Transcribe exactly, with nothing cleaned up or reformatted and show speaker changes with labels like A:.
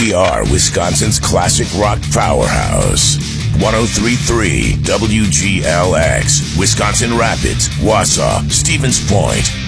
A: We are Wisconsin's classic rock powerhouse. one oh three point three W G L X, Wisconsin Rapids, Wausau, Stevens Point,